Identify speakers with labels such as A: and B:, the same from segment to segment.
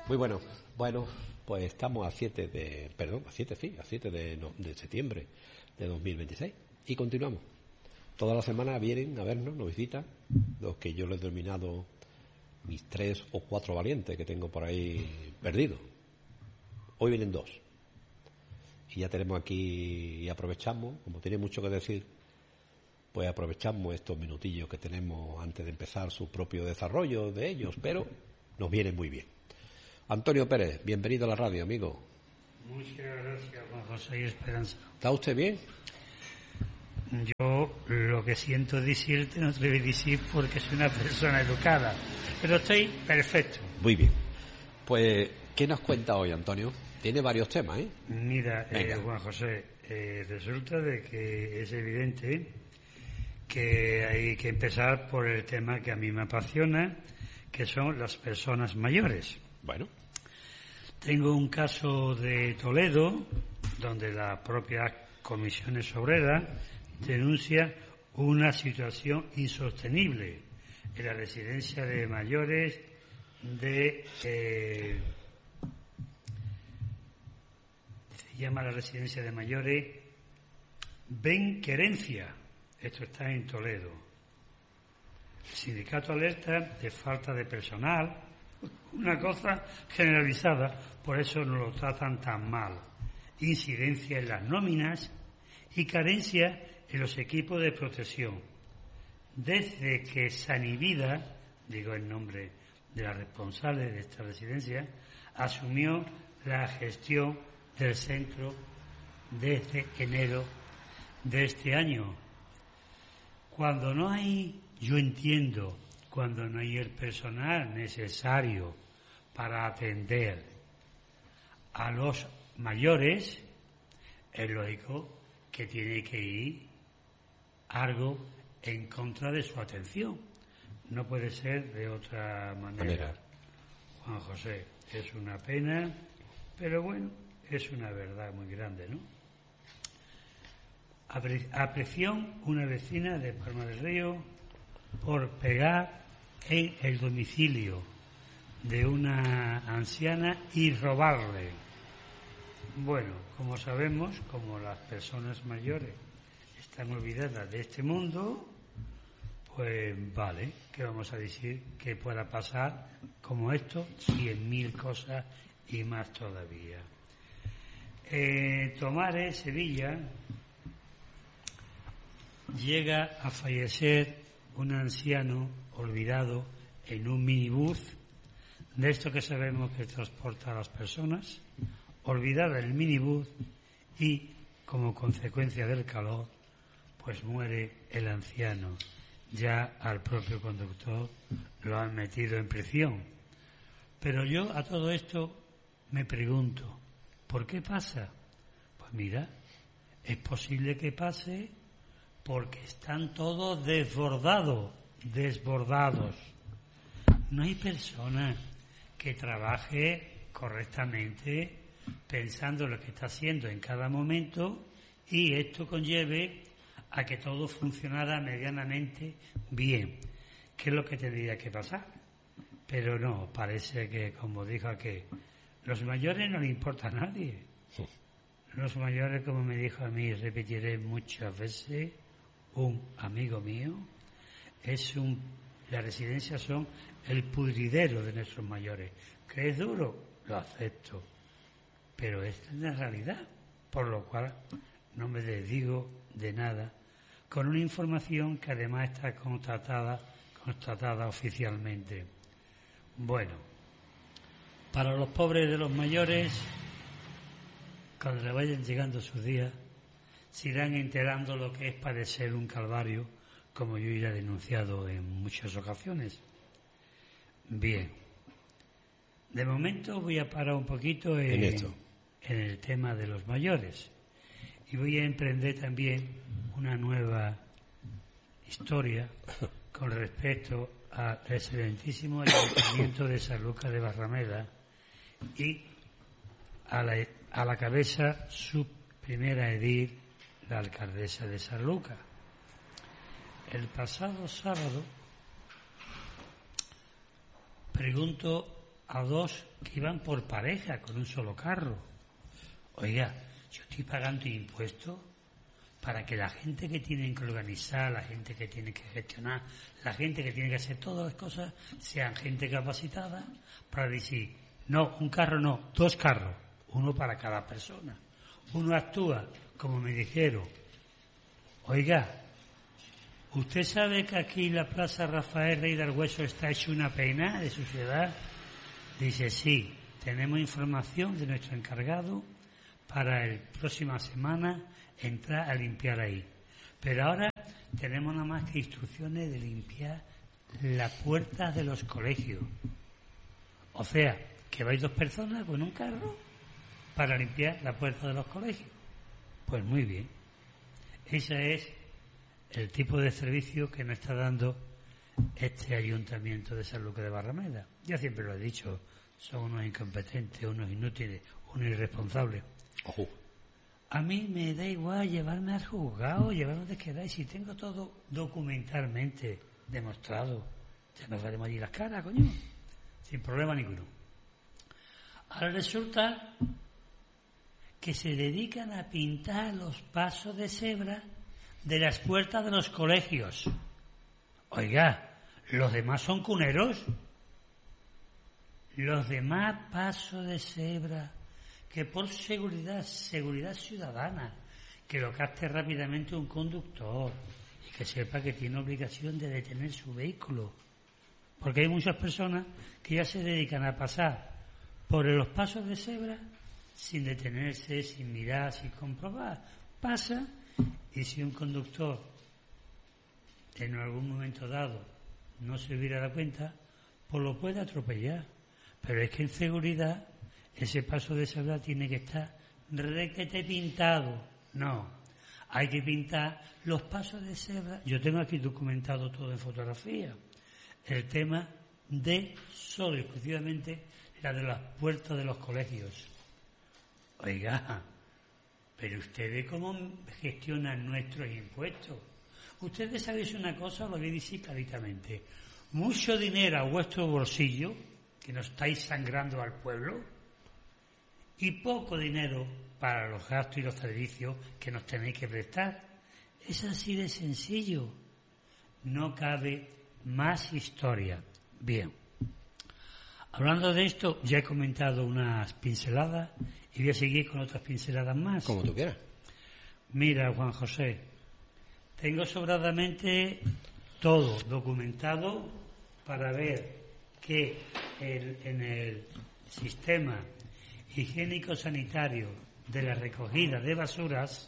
A: Muy bueno. Bueno, pues estamos a 7 de septiembre de 2026 y continuamos. Toda la semana vienen a vernos, nos visitan, los que yo les he denominado mis 3 o 4 valientes que tengo por ahí perdidos. Hoy vienen 2. Y ya tenemos aquí y aprovechamos, como tiene mucho que decir, pues aprovechamos estos minutillos que tenemos antes de empezar su propio desarrollo de ellos, pero nos viene muy bien. Antonio Pérez, bienvenido a la radio, amigo.
B: Muchas gracias, Juan José y Esperanza.
A: ¿Está usted bien?
B: Yo lo que siento decirte no te lo voy a decir porque soy una persona educada, pero estoy perfecto.
A: Muy bien. Pues, ¿qué nos cuenta hoy, Antonio? Tiene varios temas, ¿eh?
B: Mira, Juan José, resulta de que es evidente que hay que empezar por el tema que a mí me apasiona, que son las personas mayores.
A: Bueno.
B: Tengo un caso de Toledo, donde la propia Comisiones Obreras denuncia una situación insostenible en la residencia de mayores de... se llama la residencia de mayores Benquerencia. Esto está en Toledo. El sindicato alerta de falta de personal, una cosa generalizada, por eso no lo tratan tan mal. Incidencia en las nóminas y carencia en los equipos de protección. Desde que Sanivida, digo el nombre de la responsable de esta residencia, asumió la gestión del centro desde enero de este año. Cuando no hay, yo entiendo, cuando no hay el personal necesario para atender a los mayores, es lógico que tiene que ir algo en contra de su atención. No puede ser de otra manera. Juan José, es una pena, pero bueno, es una verdad muy grande, ¿no? A presión, una vecina de Palma del Río por pegar en el domicilio de una anciana y robarle. Bueno, como sabemos, como las personas mayores están olvidadas de este mundo, pues vale, ¿qué vamos a decir que pueda pasar como esto? 100.000 cosas y más todavía. Tomares, Sevilla, llega a fallecer un anciano olvidado en un minibús, de esto que sabemos que transporta a las personas, olvidada en el minibús, y como consecuencia del calor, pues muere el anciano. Ya al propio conductor lo han metido en prisión. Pero yo a todo esto me pregunto, ¿por qué pasa? Pues mira, es posible que pase porque están todos desbordados. No hay persona que trabaje correctamente pensando lo que está haciendo en cada momento y esto conlleve a que todo funcionara medianamente bien. ¿Qué es lo que tendría que pasar? Pero no, parece que, como dijo aquel, los mayores no le importa a nadie. Los mayores, como me dijo a mí, repetiré muchas veces, un amigo mío, las residencias son el pudridero de nuestros mayores. ¿Que es duro? Lo acepto. Pero es la realidad, por lo cual no me desdigo de nada, con una información que además está constatada oficialmente. Bueno, para los pobres de los mayores, cuando le vayan llegando sus días, se irán enterando lo que es padecer un calvario, como yo ya he denunciado en muchas ocasiones. Bien, de momento voy a parar un poquito en el tema de los mayores y voy a emprender también una nueva historia con respecto al excelentísimo Ayuntamiento de Sanlúcar de Barrameda y a la cabeza su primera edil, la alcaldesa de Sanlúcar. El pasado sábado pregunto a dos que iban por pareja con un solo carro. Oiga, yo estoy pagando impuestos para que la gente que tiene que organizar, la gente que tiene que gestionar, la gente que tiene que hacer todas las cosas, sean gente capacitada para decir, no, un carro no, 2 carros, uno para cada persona. Uno actúa, como me dijeron, oiga, ¿usted sabe que aquí la Plaza Rafael Rey del Hueso está hecho una pena de suciedad? Dice, sí, tenemos información de nuestro encargado para la próxima semana entrar a limpiar ahí. Pero ahora tenemos nada más que instrucciones de limpiar las puertas de los colegios. O sea, que vais 2 personas con un carro para limpiar la puerta de los colegios. Pues muy bien. Ese es el tipo de servicio que nos está dando este Ayuntamiento de San Lucas de Barrameda. Ya siempre lo he dicho, son unos incompetentes, unos inútiles, unos irresponsables.
A: Ojo.
B: A mí me da igual llevarme al juzgado, llevarme donde queráis, si tengo todo documentalmente demostrado. Ya nos veremos allí las caras, coño, sin problema ninguno. Ahora resulta que se dedican a pintar los pasos de cebra de las puertas de los colegios. Oiga, ¿los demás son cuneros? Los demás pasos de cebra, que por seguridad ciudadana, que lo capte rápidamente un conductor y que sepa que tiene obligación de detener su vehículo. Porque hay muchas personas que ya se dedican a pasar por los pasos de cebra sin detenerse, sin mirar, sin comprobar. Pasa, y si un conductor en algún momento dado no se hubiera dado cuenta, pues lo puede atropellar. Pero es que en seguridad ese paso de cebra tiene que estar requete pintado. No, hay que pintar los pasos de cebra. Yo tengo aquí documentado todo en fotografía. El tema de solo y exclusivamente la de las puertas de los colegios. Oiga, pero ustedes cómo gestionan nuestros impuestos. Ustedes sabéis una cosa, lo voy a decir claritamente. Mucho dinero a vuestro bolsillo, que nos estáis sangrando al pueblo, y poco dinero para los gastos y los servicios que nos tenéis que prestar. Es así de sencillo. No cabe más historia. Bien. Hablando de esto, ya he comentado unas pinceladas y voy a seguir con otras pinceladas más.
A: Como tú quieras.
B: Mira, Juan José, tengo sobradamente todo documentado para ver que en el sistema higiénico-sanitario de la recogida de basuras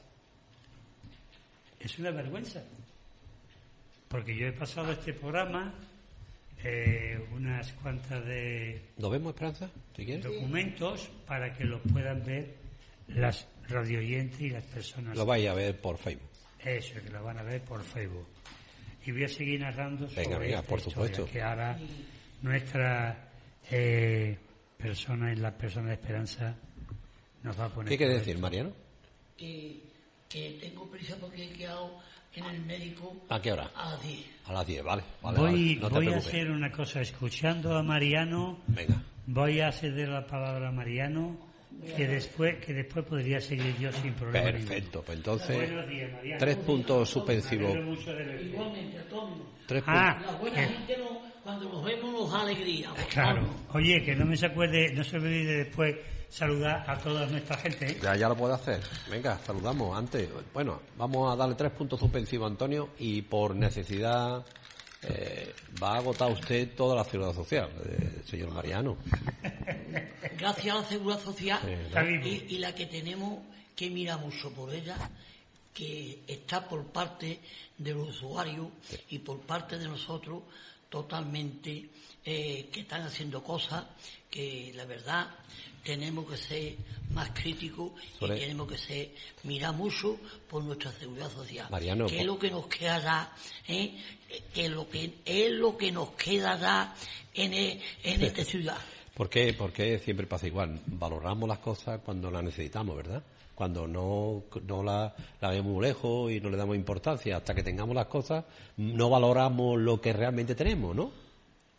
B: es una vergüenza. Porque yo he pasado este programa unas cuantas de
A: ¿Lo vemos, Esperanza? ¿Si quieres?
B: documentos para que lo puedan ver las radioyentes y las personas.
A: Lo vais a ver por Facebook.
B: Eso, que lo van a ver por Facebook. Y voy a seguir narrando sobre
A: Venga,
B: esta
A: por
B: historia,
A: supuesto.
B: que ahora nuestra persona, en la persona de Esperanza, nos va a poner.
A: ¿Qué quiere
B: todo
A: decir,
B: esto.
A: Mariano?
C: Que tengo prisa porque he quedado en el médico
A: ¿A qué hora?
C: a las 10.
A: A las 10, vale.
B: Voy,
A: no te
B: voy a
A: preocupes.
B: hacer una cosa, escuchando a Mariano,
A: Venga.
B: voy a ceder la palabra a Mariano, que después podría seguir yo sin problema.
A: Perfecto, pues entonces,
B: Buenos días, Mariano.
A: 3 puntos suspensivos.
B: Me alegro mucho de verte.
C: Igualmente, Antonio.
A: 3
C: La buena gente cuando nos vemos nos da alegría.
B: Claro. Oye, que no se olvide después saludar a toda nuestra gente, ¿eh?
A: Ya lo puede hacer. Venga, saludamos antes. Bueno, vamos a darle 3 puntos suspensivos a Antonio y por necesidad va a agotar usted toda la seguridad social, señor Mariano.
C: Gracias a la Seguridad Social
B: Está vivo.
C: y la que tenemos que mirar mucho por ella, que está por parte de los usuarios y por parte de nosotros totalmente, que están haciendo cosas que la verdad tenemos que ser más críticos y tenemos que mirar mucho por nuestra seguridad social.
A: Mariano,
C: que es lo que nos queda dar, que es lo que nos queda dar en esta ciudad.
A: ¿Por qué siempre pasa igual? Valoramos las cosas cuando las necesitamos, ¿verdad? Cuando no la vemos muy lejos y no le damos importancia. Hasta que tengamos las cosas, no valoramos lo que realmente tenemos, ¿no?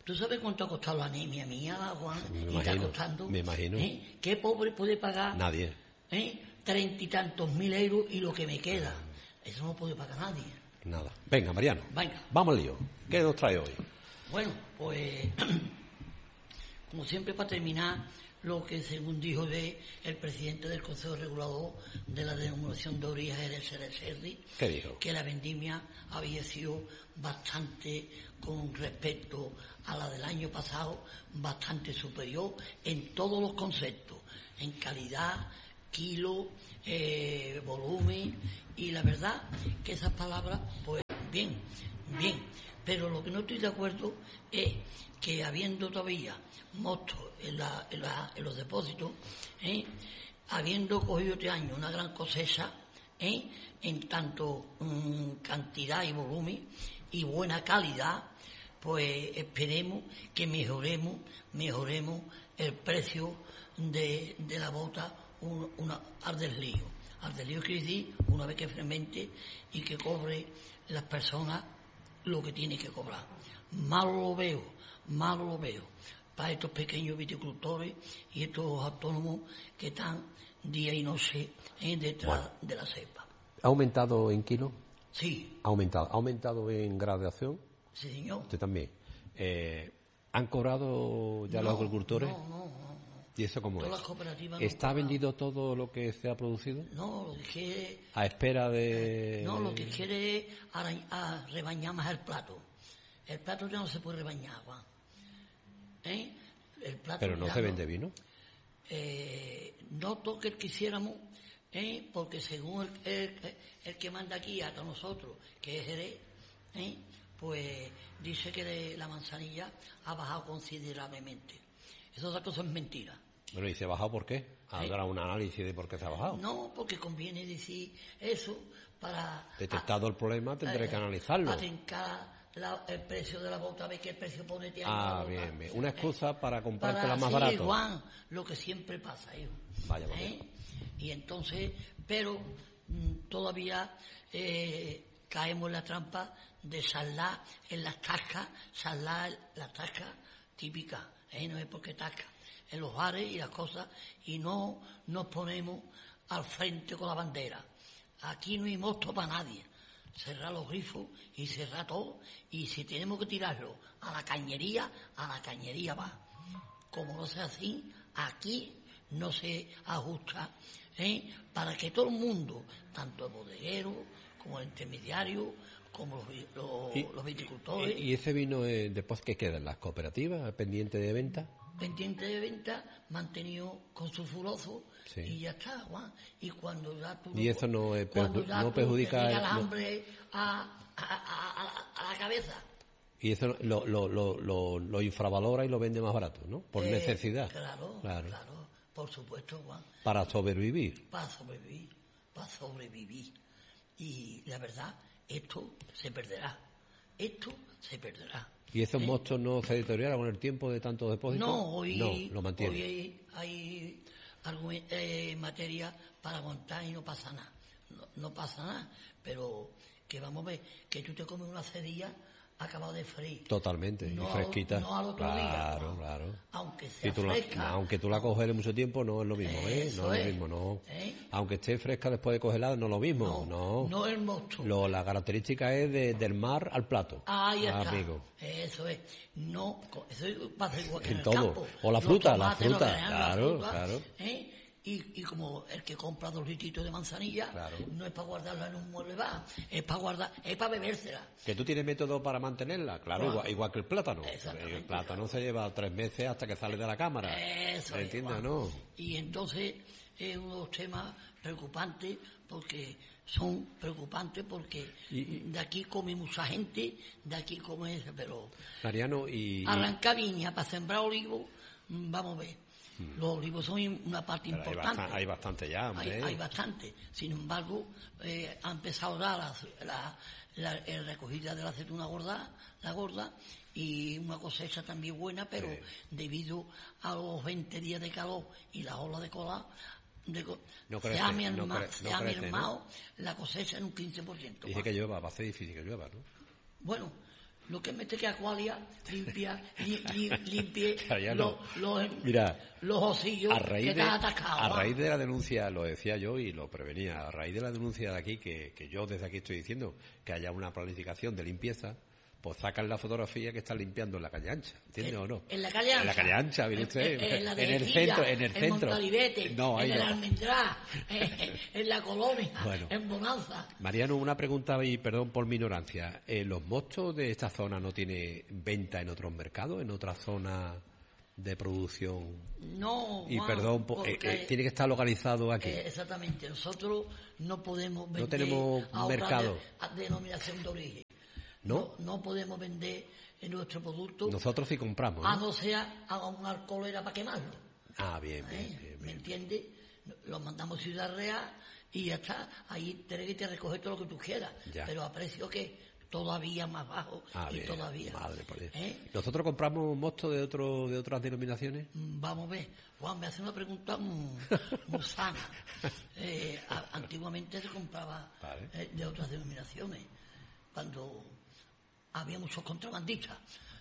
C: ¿Tú sabes cuánto ha costado la anemia mía, Juan?
A: Me
C: Y está
A: imagino,
C: costando.
A: me imagino.
C: ¿Qué pobre puede pagar?
A: Nadie.
C: 30 y tantos mil euros y lo que me queda. Eso no puede pagar nadie.
A: Nada. Venga, Mariano.
C: Venga.
A: Vamos al lío. ¿Qué nos trae hoy?
C: Bueno, pues, como siempre, para terminar, lo que según dijo el presidente del Consejo Regulador de la Denominación de Origen del Serri,
A: ¿Qué dijo?
C: que la vendimia había sido bastante, con respecto a la del año pasado, bastante superior en todos los conceptos, en calidad, kilo, volumen, y la verdad que esas palabras, pues bien, pero lo que no estoy de acuerdo es que habiendo todavía mostos en los depósitos, habiendo cogido este año una gran cosecha, en tanto cantidad y volumen y buena calidad, pues esperemos que mejoremos el precio de la bota al deslío. Al deslío quiere decir una vez que fermente y que cobre las personas lo que tiene que cobrar. Malo lo veo para estos pequeños viticultores y estos autónomos que están día y noche detrás de la cepa.
A: ¿Ha aumentado en kilo?
C: Sí.
A: ¿Ha aumentado en gradación?
C: Sí, señor.
A: Usted también. ¿Han cobrado ya los agricultores?
C: No.
A: ¿Y eso cómo
C: Todas
A: es?
C: las cooperativas
A: ¿Está vendido todo lo que se ha producido?
C: No, lo que quiere...
A: A espera de...
C: No, lo que quiere es rebañar más el plato. El plato ya no se puede rebañar, Juan. El plato
A: Pero no
C: ya
A: se vende vino.
C: No toque el que quisiéramos, porque según el que manda aquí hasta nosotros, que es Jerez, pues dice que la manzanilla ha bajado considerablemente. Esa otra cosa es mentira.
A: Bueno, ¿y se ha bajado por qué? ¿Habrá un análisis de por qué se ha bajado?
C: No, porque conviene decir eso para...
A: Detectado el problema, tendré que analizarlo.
C: Para tencar el precio de la bota, a ver qué precio pone este año la bota.
A: Bien. Una excusa para comprártela más
C: sí,
A: barato.
C: Juan, lo que siempre pasa, hijo.
A: Vaya.
C: Y entonces, pero todavía caemos en la trampa de saldar en las tascas, saldar las tascas típicas, no es porque tasca, en los bares y las cosas, y no nos ponemos al frente con la bandera. Aquí no hay mosto para nadie. Cerrar los grifos y cerrar todo, y si tenemos que tirarlo a la cañería va. Como no sea así, aquí no se ajusta, para que todo el mundo, tanto el bodeguero como el intermediario, como los viticultores...
A: ¿Y ese vino después qué queda? ¿En las cooperativas, pendiente de venta?
C: Pendiente de venta, mantenido con sulfuroso,
A: sí.
C: Y ya está, Juan. Y cuando ya tú...
A: ¿Y eso no
C: no
A: perjudica...
C: el hambre a la cabeza.
A: Y eso lo infravalora y lo vende más barato, ¿no? Por necesidad.
C: Claro, por supuesto, Juan.
A: Para sobrevivir.
C: Para sobrevivir. Y la verdad, esto se perderá.
A: ¿Y esos mostos no se deterioran con el tiempo de tantos depósitos?
C: No, hoy
A: lo mantiene.
C: Hoy hay materia para aguantar y no pasa nada. No pasa nada, pero que vamos a ver, que tú te comes una cedilla acabado de freír.
A: Totalmente,
C: no
A: y fresquita.
C: No al otro día.
A: Claro.
C: Aunque sea fresca.
A: Aunque tú la coges mucho tiempo, no es lo mismo, No es lo mismo, no. Aunque esté fresca después de cogerla, no es lo mismo,
C: No es el mosto.
A: La característica es del mar al plato.
C: Ahí está.
A: Amigo.
C: Eso es. No, eso pasa igual que en el
A: todo.
C: campo.
A: O la
C: Los
A: fruta,
C: tomates,
A: claro.
C: Y como el que compra 2 litritos de manzanilla,
A: claro.
C: No es para guardarla en un mueble bar, es para bebérsela.
A: ¿Que tú tienes método para mantenerla? Claro. Igual que el plátano. El plátano se lleva 3 meses hasta que sale de la cámara.
C: Eso
A: ¿Me entiendes o no?
C: Y entonces es uno de los temas preocupantes, porque son preocupantes porque de aquí come mucha gente, de aquí come, pero
A: Mariano,
C: arrancar viña para sembrar olivos, vamos a ver. Los olivos son una parte importante.
A: Hay bastante ya, hombre.
C: Hay bastante. Sin embargo, ha empezado a dar la recogida de la aceituna gorda, y una cosecha también buena, pero debido a los 20 días de calor y la ola de cola, se ha mermado la cosecha en un 15%.
A: Dice que llueva, va a ser difícil que llueva, ¿no?
C: Bueno, lo que mete que Aqualia limpie
A: Claro,
C: los osillos que están atacados.
A: A raíz de la denuncia, lo decía yo y lo prevenía, a raíz de la denuncia de aquí, que yo desde aquí estoy diciendo que haya una planificación de limpieza, pues sacan la fotografía que está limpiando en la calle ancha, ¿entiende o no?
C: En la calle ancha.
A: En la calle ancha, mire usted.
C: En
A: el centro. En
C: Montalibete,
A: no,
C: en el
A: no.
C: Almendrá, en la Colonia,
A: bueno,
C: en Bonanza.
A: Mariano, una pregunta y perdón por mi ignorancia. ¿Los mostos de esta zona no tiene venta en otros mercados, en otras zonas de producción?
C: No,
A: y perdón, tiene que estar localizado aquí.
C: Exactamente. Nosotros no podemos vender
A: no tenemos
C: a
A: mercado.
C: otra denominación de origen. No podemos vender en nuestro producto.
A: Nosotros sí compramos, ¿no?
C: A no sea a un alcoholera para quemarlo.
A: Bien.
C: ¿Me entiendes? Lo mandamos a Ciudad Real y ya está. Ahí tienes que te recoger todo lo que tú quieras.
A: Ya.
C: Pero a precio que todavía más bajo y todavía.
A: Madre por Dios. ¿Nosotros compramos mostos de otras denominaciones?
C: Vamos a ver. Juan, me hace una pregunta muy sana. Antiguamente se compraba de otras denominaciones. Cuando había muchos contrabandistas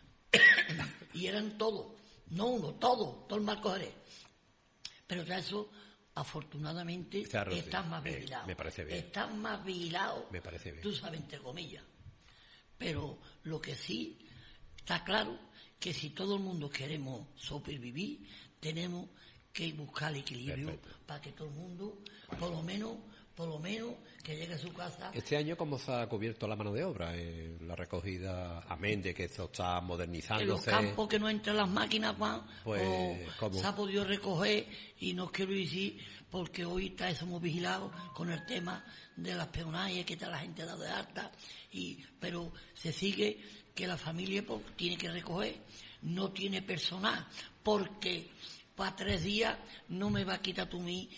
C: y eran todos, no uno, todo el Marcos Jerez. Pero ya eso, afortunadamente, están más vigilados.
A: Me parece bien.
C: Están más vigilados,
A: me parece bien.
C: Tú sabes, entre comillas. Pero lo que sí está claro, que si todo el mundo queremos sobrevivir, tenemos que buscar el equilibrio para que todo el mundo, por lo menos, que llegue a su casa.
A: Este año, ¿cómo se ha cubierto la mano de obra? La recogida, amén de que esto está modernizándose.
C: En los campos que no entran las máquinas, Juan, se ha podido recoger, y no quiero decir, porque hoy estamos vigilados con el tema de las peonajes, que está la gente dada de alta, pero se sigue que la familia tiene que recoger, no tiene personal, porque para 3 días no me va a quitar tú mí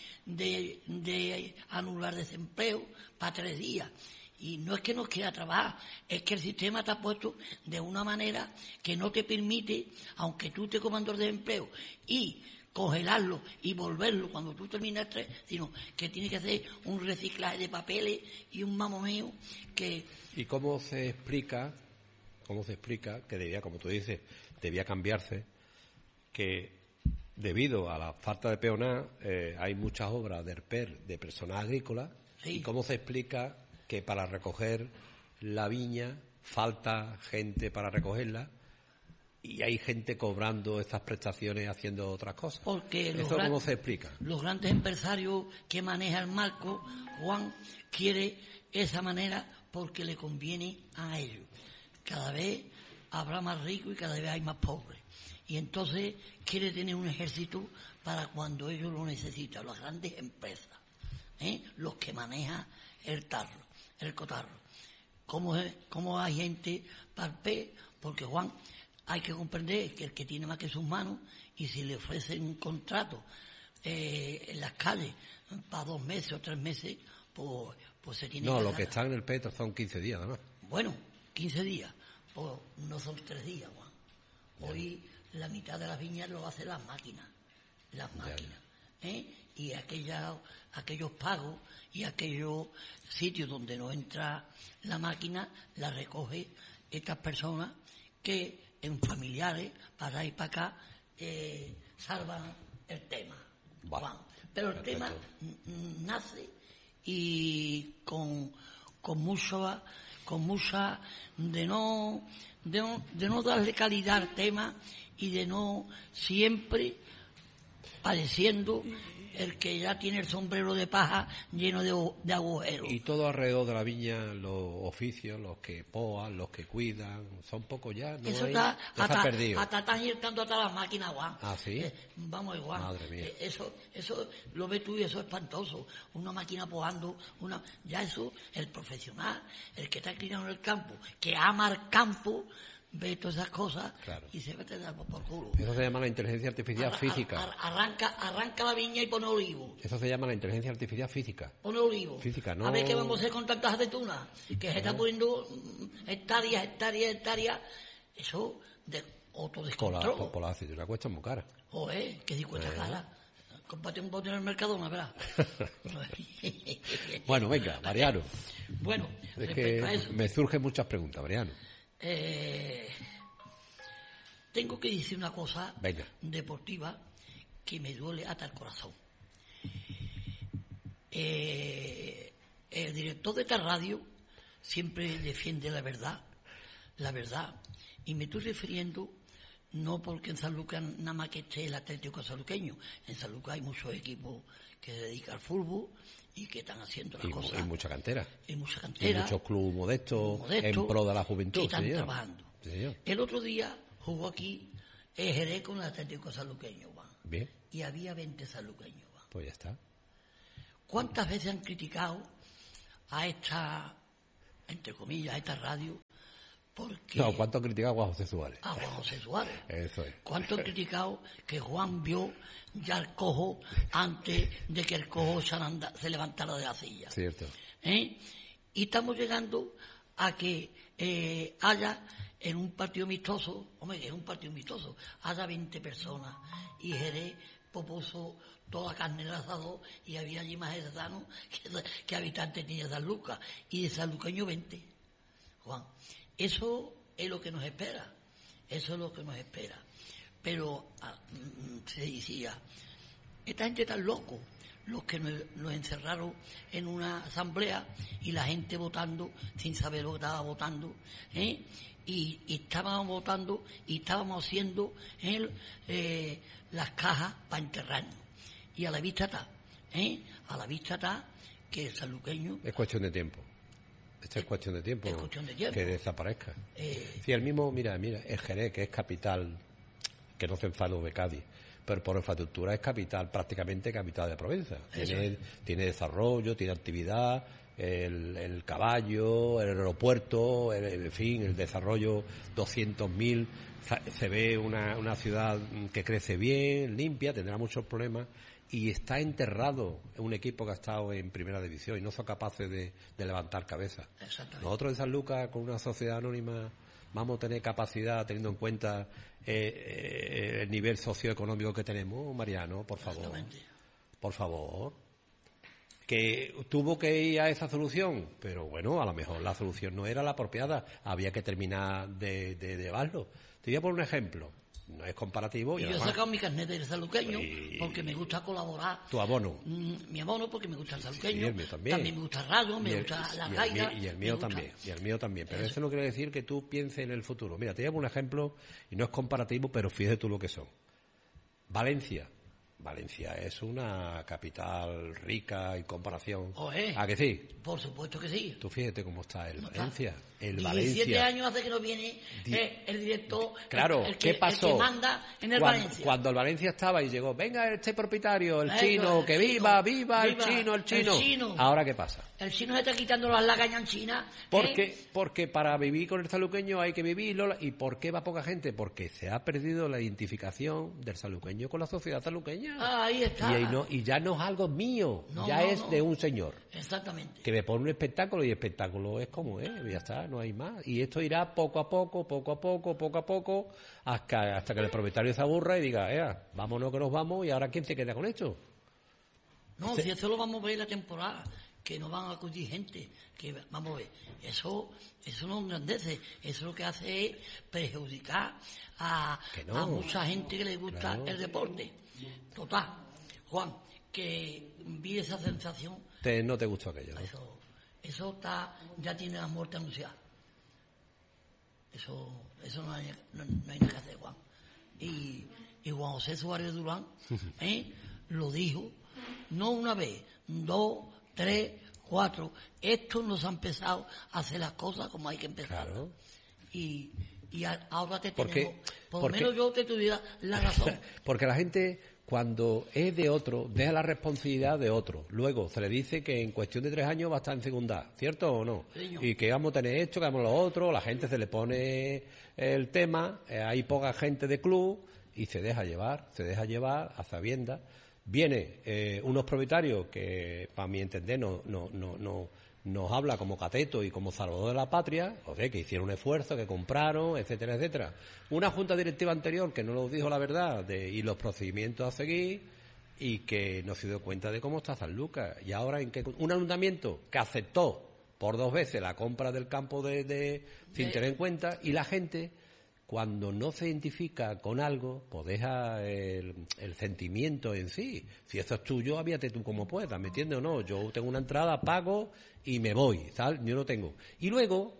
C: de anular desempleo para 3 días. Y no es que no quiera trabajar, es que el sistema está puesto de una manera que no te permite, aunque tú te comandos de empleo, y congelarlo y volverlo cuando tú terminas el 3, sino que tiene que hacer un reciclaje de papeles y un mamomeo que...
A: ¿Y cómo se explica que debía, como tú dices, debía cambiarse, que debido a la falta de peonal hay muchas obras de ERPER, de personal agrícola?
C: Sí.
A: ¿Y cómo se explica que para recoger la viña falta gente para recogerla y hay gente cobrando estas prestaciones haciendo otras cosas?
C: Porque
A: ¿Eso cómo se explica?
C: Los grandes empresarios que manejan el marco, Juan, quiere esa manera porque le conviene a ellos. Cada vez habrá más ricos y cada vez hay más pobres. Y entonces quiere tener un ejército para cuando ellos lo necesitan, las grandes empresas, los que manejan el cotarro. ¿Cómo hay gente para el pez? Porque, Juan, hay que comprender que el que tiene más que sus manos, y si le ofrecen un contrato en las calles para 2 meses o 3 meses, pues se tiene que...
A: No, lo que está en el pez son 15 días, además.
C: Bueno, 15 días, pues no son 3 días, Juan. Hoy la mitad de las viñas lo hacen las máquinas. Y aquellos pagos y aquellos sitios donde no entra la máquina, la recoge estas personas que en familiares, para ir para acá, salvan el tema. Juan. Pero el tema nace y con mucha de no darle calidad al tema y de no siempre padeciendo el que ya tiene el sombrero de paja lleno de agujeros.
A: Y todo alrededor de la viña, los oficios, los que poan, los que cuidan, son pocos ya. No
C: eso
A: hay,
C: está
A: perdido.
C: Hasta están irtando hasta las máquinas, Juan.
A: ¿Ah, sí?
C: Vamos igual.
A: Madre mía.
C: Eso lo ves tú y eso es espantoso. Una máquina poando, ya eso, el profesional, el que está criado en el campo, que ama el campo, ve todas esas cosas, claro, y se mete por culo.
A: Eso se llama la inteligencia artificial física.
C: Arranca la viña y pone olivo.
A: Eso se llama la inteligencia artificial física.
C: Pone olivo.
A: Física, no...
C: A ver qué vamos a hacer con tantas aceitunas, que se está poniendo hectáreas. Eso de otro descontrol.
A: Por la aceituna cuesta muy cara.
C: Joder, que si cuesta cara. Cómprate un bote en el Mercadona, ¿verdad?
A: Bueno, venga, Mariano.
C: Bueno,
A: es que
C: a eso,
A: me surgen muchas preguntas, Mariano.
C: Tengo que decir una cosa
A: Venga.
C: deportiva que me duele hasta el corazón. El director de esta radio siempre defiende la verdad, y me estoy refiriendo no porque en San Lucas nada más que esté el Atlético sanluqueño. En San Lucas hay muchos equipos que se dedican al fútbol y que están haciendo las cosas.
A: Y mucha cantera.
C: Y mucha
A: Y
C: cantera.
A: muchos clubes modestos en pro de la juventud.
C: Que están
A: señor.
C: trabajando.
A: Sí, señor.
C: El otro día jugó aquí Jerez con el Atlético sanluqueño, Juan.
A: Bien,
C: Y había 20 sanluqueños, Juan.
A: pues ya está.
C: ¿Cuántas veces han criticado a esta, entre comillas, a esta radio? Porque
A: No, ¿cuánto han criticado a Juan José Suárez?
C: a Juan José Suárez.
A: Eso es.
C: ¿Cuánto han criticado que Juan vio ya el cojo antes de que el cojo se levantara de la silla?
A: Cierto.
C: Y estamos llegando a que haya en un partido amistoso, hombre, es un partido amistoso, haya 20 personas y Jerez puso toda la carne en el asador y había allí más jerezano que habitantes tenía San Lucas, y de sanluqueño 20, Juan. Eso es lo que nos espera, pero se decía, esta gente tan loco, los que nos encerraron en una asamblea y la gente votando sin saber lo que estaba votando, y estábamos votando y estábamos haciendo las cajas para enterrarnos, y a la vista está que el sanluqueño
A: Es cuestión de tiempo. Esto es cuestión de tiempo.
C: Es cuestión de tiempo.
A: Que desaparezca. Sí, el mismo, mira, el Jerez, que es capital, que no se enfadó de Cádiz, pero por infraestructura es capital, prácticamente capital de Provenza. Tiene desarrollo, tiene actividad, el caballo, el aeropuerto, en fin, el desarrollo, 200.000, se ve una ciudad que crece bien, limpia, tendrá muchos problemas, y está enterrado un equipo que ha estado en primera división y no son capaces de levantar cabeza. Nosotros en San Lucas, con una sociedad anónima, vamos a tener capacidad, teniendo en cuenta el nivel socioeconómico que tenemos, Mariano, por favor. Por favor. Que tuvo que ir a esa solución, pero bueno, a lo mejor la solución no era la apropiada, había que terminar de llevarlo. Te voy a poner un ejemplo. No es comparativo.
C: Y yo he sacado mi carnet de sanluqueño porque me gusta colaborar.
A: ¿Tu abono?
C: Mi abono porque me gusta el sanluqueño.
A: Sí, el mío también.
C: Me gusta el rayo, me gusta la gaita.
A: Y el mío también. Pero eso no quiere decir que tú pienses en el futuro. Mira, te llevo un ejemplo y no es comparativo, pero fíjate tú lo que son. Valencia es una capital rica en comparación. ¿A que sí?
C: Por supuesto que sí.
A: Tú fíjate cómo está el Valencia.
C: 17 años hace que no viene el director,
A: claro, ¿qué pasó?
C: El que manda en el Valencia.
A: Cuando el Valencia estaba y llegó, venga este propietario, el chino, que viva el chino. ¿Ahora qué pasa?
C: El chino se está quitando las lagañas en China.
A: Porque para vivir con el sanluqueño hay que vivirlo. ¿Y por qué va poca gente? Porque se ha perdido la identificación del sanluqueño con la sociedad sanluqueña.
C: Ahí está.
A: Y ya no es algo mío, es de un señor.
C: Exactamente.
A: Que me pone un espectáculo y el espectáculo es como es, ya está, no hay más. Y esto irá poco a poco, hasta que el propietario se aburra y diga, vámonos que nos vamos, y ahora ¿quién se queda con esto?
C: No, si eso lo vamos a ver la temporada, que no van a acudir gente, que vamos a ver, eso no engrandece, eso lo que hace es perjudicar a mucha gente que le gusta el deporte. Total, Juan, que vi esa sensación.
A: No te gustó aquello, ¿no?
C: Eso ya tiene la muerte anunciada. Eso no hay nada que hacer, Juan. Y Juan José Suárez Durán lo dijo, no una vez, 2, 3, 4. Estos nos han empezado a hacer las cosas como hay que empezar.
A: Claro.
C: Y ahora te tenemos, por lo menos yo te tuviera la razón.
A: Porque la gente, cuando es de otro, deja la responsabilidad de otro. Luego se le dice que en cuestión de 3 años va a estar en segunda, ¿cierto o no?
C: Señor.
A: Y que vamos a tener esto, que vamos a lo otro, la gente se le pone el tema, hay poca gente de club y se deja llevar a sabiendas. Viene unos propietarios que, para mi entender, nos habla como cateto y como salvador de la patria, que hicieron un esfuerzo, que compraron, etcétera, etcétera. Una junta directiva anterior que no nos dijo la verdad y los procedimientos a seguir, y que no se dio cuenta de cómo está San Lucas. Y ahora un ayuntamiento que aceptó por 2 veces la compra del campo sin tener en cuenta, y la gente, cuando no se identifica con algo, pues deja el sentimiento en sí. Si eso es tuyo, avíate tú como puedas, ¿me entiendes o no? Yo tengo una entrada, pago y me voy, ¿sabes? Yo no tengo. Y luego,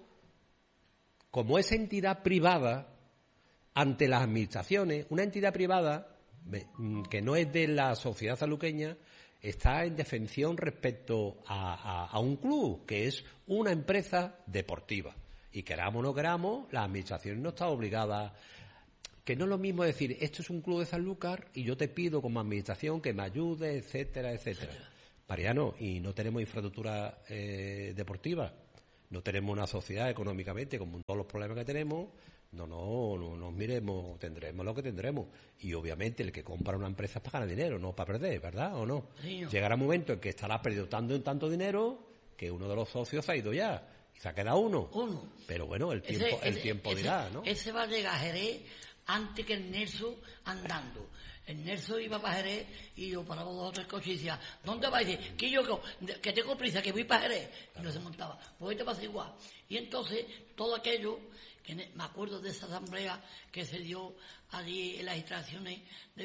A: como es entidad privada, ante las administraciones, una entidad privada que no es de la sociedad sanluqueña, está en defensión respecto a un club, que es una empresa deportiva. Y queramos o no queramos, la administración no está obligada. Que no es lo mismo decir, esto es un club de Sanlúcar y yo te pido como administración que me ayude, etcétera, etcétera. Mariano, y no tenemos infraestructura deportiva, no tenemos una sociedad económicamente, con todos los problemas que tenemos, no nos miremos, tendremos lo que tendremos. Y obviamente el que compra una empresa es para ganar dinero, no para perder, ¿verdad o no? Sí, no. Llegará un momento en que estará perdiendo tanto dinero que uno de los socios se ha ido ya y se ha quedado uno. Pero bueno, el tiempo dirá, ¿no?
C: Ese va a llegar a Jerez antes que el Nelson andando. El Nelson iba para Jerez y yo paraba 2 o 3 coches y decía, ¿dónde vas? Y dice, que tengo prisa, que voy para Jerez. Y no se montaba. Pues hoy te pasa igual. Y entonces, todo aquello, que me acuerdo de esa asamblea que se dio allí en las instalaciones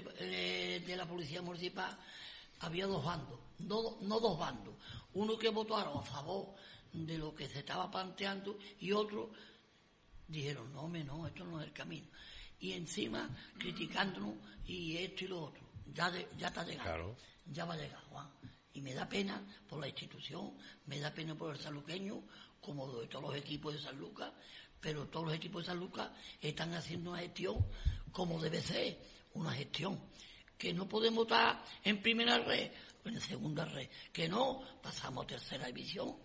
C: de la Policía Municipal, había 2 bandos. No 2 bandos. Uno que votaron a favor de lo que se estaba planteando y otro dijeron, no, esto no es el camino. Y encima criticándonos y esto y lo otro. Ya está llegando. Claro. Ya va a llegar, Juan. Y me da pena por la institución, me da pena por el sanluqueño, como de todos los equipos de Sanlúcar, pero todos los equipos de Sanlúcar están haciendo una gestión como debe ser, una gestión. Que no podemos estar en primera red o en segunda red, que no, pasamos a tercera división,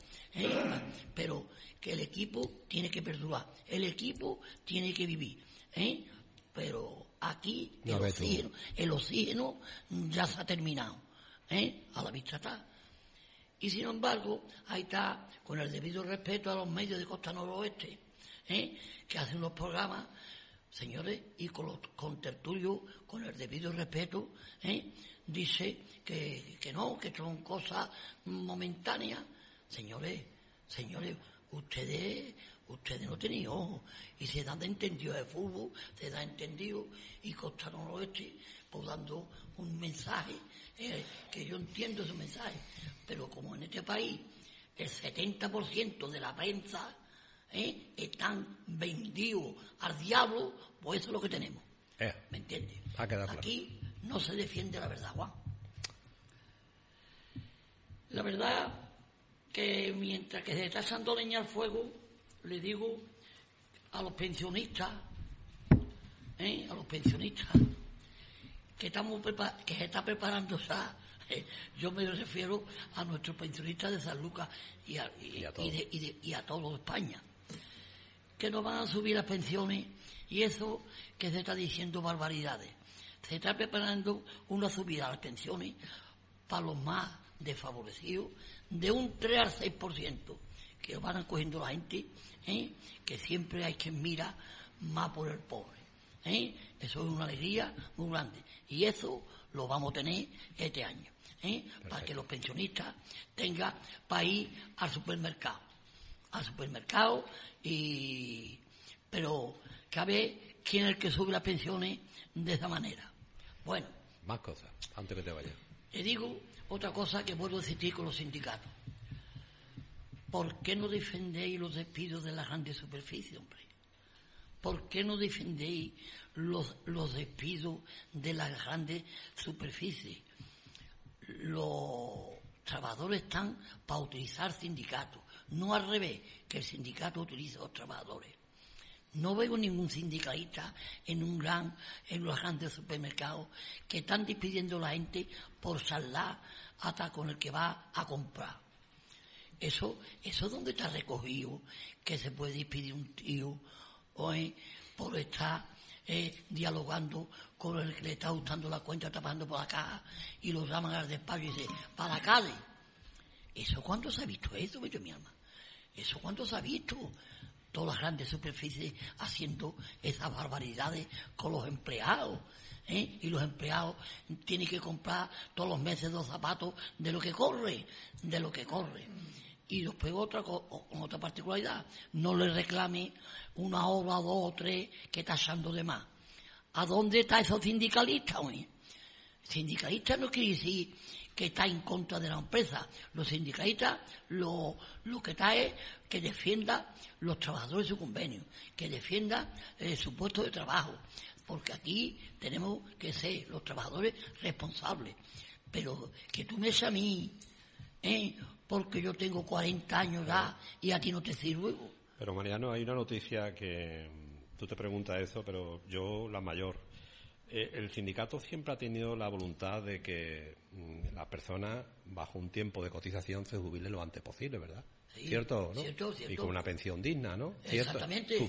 C: pero que el equipo tiene que perdurar, el equipo tiene que vivir, pero aquí el oxígeno ya se ha terminado, a la vista está. Y sin embargo, ahí está, con el debido respeto a los medios de Costa Noroeste, que hacen los programas, señores, y con los contertulios, con el debido respeto, dice que no, que son cosas momentáneas. Señores, ustedes no tienen ojos y se dan de entendido de fútbol, se da entendido, y Costa Noroeste, pues dando un mensaje, que yo entiendo ese mensaje, pero como en este país el 70% de la prensa están vendidos al diablo, pues eso es lo que tenemos. ¿Me entiendes? Aquí no se defiende la verdad, Juan. La verdad que mientras que se está echando leña al fuego, le digo a los pensionistas, que se está preparando ya, yo me refiero a nuestros pensionistas de Sanlúcar y a todo España, que nos van a subir las pensiones, y eso que se está diciendo barbaridades. Se está preparando una subida a las pensiones para los más desfavorecidos de un 3 al 6%, que van a cogiendo la gente, que siempre hay que mirar más por el pobre. Eso es una alegría muy grande, y eso lo vamos a tener este año, para que los pensionistas tengan para ir al supermercado, pero cabe quién es el que sube las pensiones de esa manera. Bueno,
A: más cosas antes que te vayas.
C: Le digo otra cosa que vuelvo a insistir con los sindicatos. ¿Por qué no defendéis los despidos de las grandes superficies, hombre? ¿Por qué no defendéis los despidos de las grandes superficies? Los trabajadores están para utilizar sindicatos, no al revés, que el sindicato utilice a los trabajadores. No veo ningún sindicalista en los grandes supermercados que están despidiendo a la gente por charlar hasta con el que va a comprar. Eso es donde está recogido que se puede despedir un tío por estar dialogando con el que le está gustando la cuenta, tapando por la caja, y lo llaman al despacho y dice, para la calle. ¿Eso cuándo se ha visto eso, mi alma? ¿Eso cuándo se ha visto? Todas las grandes superficies haciendo esas barbaridades con los empleados, y los empleados tienen que comprar todos los meses 2 zapatos de lo que corre. Y después con otra particularidad, no le reclame una hora, dos o tres que está echando de más. ¿A dónde está esos sindicalistas, hoy? Sindicalistas no quiere decir que está en contra de la empresa. Los sindicalistas lo que está es que defienda los trabajadores de su convenio, que defienda su puesto de trabajo, porque aquí tenemos que ser los trabajadores responsables. Pero que tú me eches a mí, porque yo tengo 40 años ya y a ti no te sirve.
A: Pero Mariano, hay una noticia que tú te preguntas eso, pero yo la mayor. El sindicato siempre ha tenido la voluntad de que la persona, bajo un tiempo de cotización, se jubile lo antes posible, ¿verdad?
C: Sí,
A: ¿Cierto? ¿No?
C: Cierto.
A: Y con una pensión digna, ¿no?
C: Exactamente.